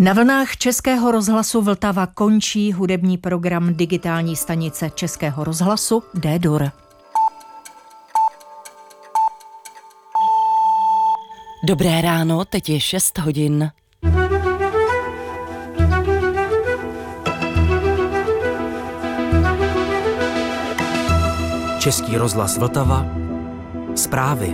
Na vlnách Českého rozhlasu Vltava končí hudební program digitální stanice Českého rozhlasu D-Dur. Dobré ráno, teď je 6 hodin. Český rozhlas Vltava. Zprávy.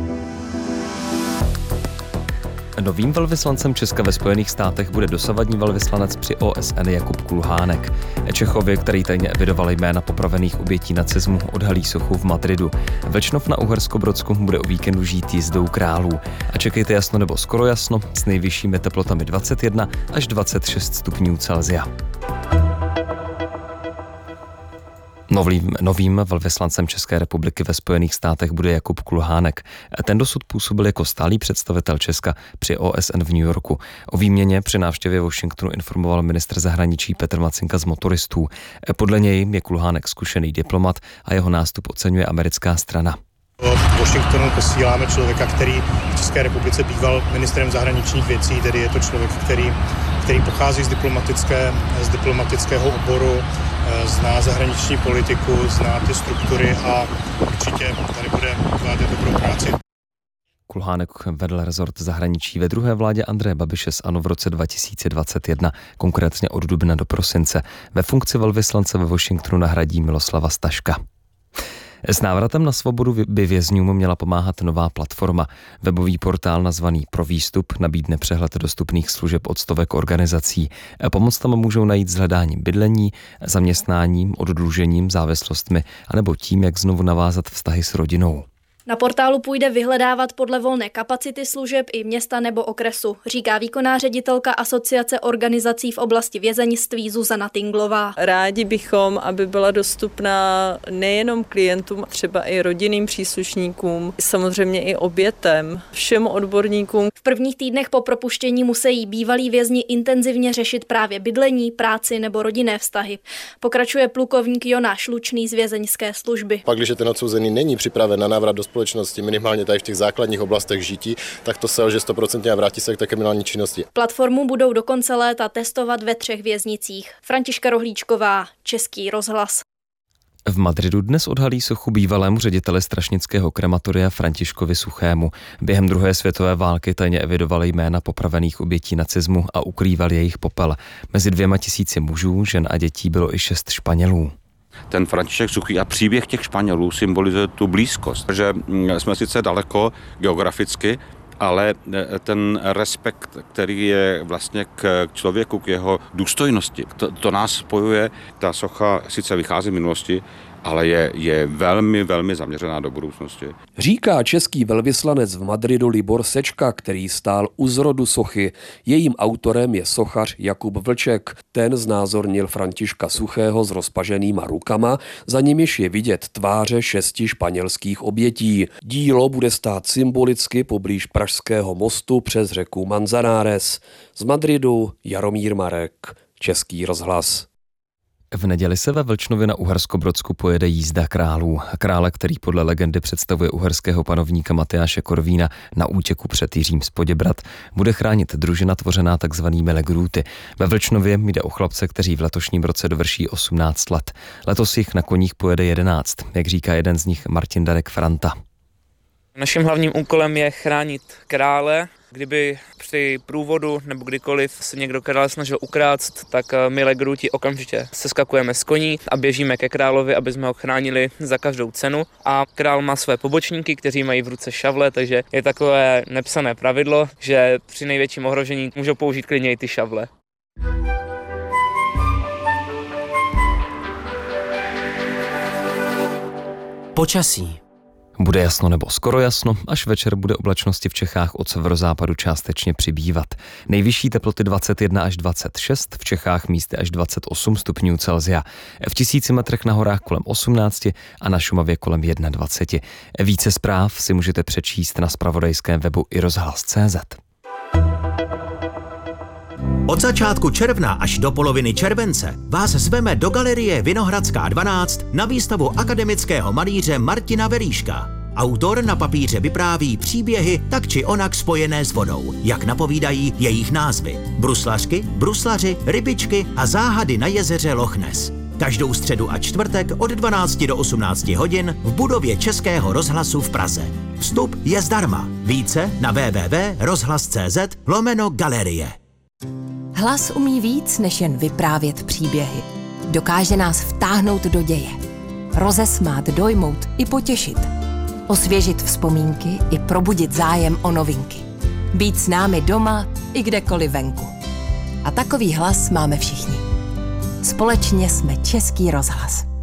Novým velvyslancem Česka ve Spojených státech bude dosavadní velvyslanec při OSN Jakub Kulhánek. Čechovi, který tajně evidoval jména popravených obětí nacismu, odhalí sochu v Madridu. Vlčnov na Uherskobrodsku bude o víkendu žít jízdou králů. A čekejte jasno nebo skoro jasno s nejvyššími teplotami 21 až 26 stupňů Celsia. Novým velvyslancem České republiky ve Spojených státech bude Jakub Kulhánek. Ten dosud působil jako stálý představitel Česka při OSN v New Yorku. O výměně při návštěvě Washingtonu informoval ministr zahraničí Petr Macinka z Motoristů. Podle něj je Kulhánek zkušený diplomat a jeho nástup oceňuje americká strana. V Washingtonu posíláme člověka, který v České republice býval ministrem zahraničních věcí, tedy je to člověk, který pochází z diplomatického oboru, zná zahraniční politiku, zná ty struktury a určitě tady bude odvádět dobrou práci. Kulhánek vedl rezort zahraničí ve druhé vládě Andreje Babiše z ANO v roce 2021, konkrétně od dubna do prosince. Ve funkci velvyslance ve Washingtonu nahradí Miloslava Staška. S návratem na svobodu by vězňům měla pomáhat nová platforma. Webový portál nazvaný Pro výstup nabídne přehled dostupných služeb od stovek organizací. Pomoc tam můžou najít s hledáním bydlení, zaměstnáním, oddlužením, závislostmi anebo tím, jak znovu navázat vztahy s rodinou. Na portálu půjde vyhledávat podle volné kapacity služeb i města nebo okresu, říká výkonná ředitelka Asociace organizací v oblasti vězeňství Zuzana Tinglová. Rádi bychom, aby byla dostupná nejenom klientům, třeba i rodinným příslušníkům, samozřejmě i obětem, všem odborníkům. V prvních týdnech po propuštění musí bývalí vězni intenzivně řešit právě bydlení, práci nebo rodinné vztahy. Pokračuje plukovník Jonáš Lučný z vězeňské služby. Pak, když ten odsouzený není připraven na návrat do společnosti, minimálně tady v těch základních oblastech žití, tak to selže 100% a vrátí se k té kriminální činnosti. Platformu budou do konce léta testovat ve 3 věznicích. Františka Rohlíčková, Český rozhlas. V Madridu dnes odhalí sochu bývalému řediteli strašnického krematoria Františkovi Suchému. Během druhé světové války tajně evidovali jména popravených obětí nacismu a ukrýval jejich popel. Mezi 2000 mužů, žen a dětí bylo i 6 Španělů. Ten František Suchý a příběh těch Španělů symbolizuje tu blízkost, že jsme sice daleko geograficky, ale ten respekt, který je vlastně k člověku, k jeho důstojnosti, to nás spojuje. Ta socha sice vychází z minulosti, ale je velmi, velmi zaměřená do budoucnosti. Říká český velvyslanec v Madridu Libor Sečka, který stál u zrodu sochy. Jejím autorem je sochař Jakub Vlček. Ten znázornil Františka Suchého s rozpaženýma rukama, za nimiž je vidět tváře 6 španělských obětí. Dílo bude stát symbolicky poblíž Pražského mostu přes řeku Manzanares. Z Madridu Jaromír Marek, Český rozhlas. V neděli se ve Vlčnově na Uherskobrodsku pojede jízda králů. Krále, který podle legendy představuje uherského panovníka Matyáše Korvína na útěku před Jiřím z Poděbrad, bude chránit družina tvořená takzvanými legrúty. Ve Vlčnově jde o chlapce, kteří v letošním roce dovrší 18 let. Letos jich na koních pojede 11, jak říká jeden z nich Martin Darek Franta. Naším hlavním úkolem je chránit krále. Kdyby při průvodu nebo kdykoliv se někdo krále snažil ukrást, tak my legrúti okamžitě seskakujeme z koní a běžíme ke královi, aby jsme ho chránili za každou cenu. A král má své pobočníky, kteří mají v ruce šavle, takže je takové nepsané pravidlo, že při největším ohrožení můžou použít klidně i ty šavle. Počasí. Bude jasno nebo skoro jasno, až večer bude oblačnosti v Čechách od severozápadu částečně přibývat. Nejvyšší teploty 21 až 26, v Čechách místy až 28 stupňů Celsia. V 1000 metrech na horách kolem 18 a na Šumavě kolem 21. Více zpráv si můžete přečíst na zpravodajském webu iRozhlas.cz. Od začátku června až do poloviny července vás zveme do galerie Vinohradská 12 na výstavu akademického malíře Martina Velíška. Autor na papíře vypráví příběhy tak či onak spojené s vodou, jak napovídají jejich názvy. Bruslařky, bruslaři, rybičky a záhady na jezeře Loch Ness. Každou středu a čtvrtek od 12 do 18 hodin v budově Českého rozhlasu v Praze. Vstup je zdarma. Více na www.rozhlas.cz/galerie. Hlas umí víc, než jen vyprávět příběhy. Dokáže nás vtáhnout do děje. Rozesmát, dojmout i potěšit. Osvěžit vzpomínky i probudit zájem o novinky. Být s námi doma i kdekoliv venku. A takový hlas máme všichni. Společně jsme Český rozhlas.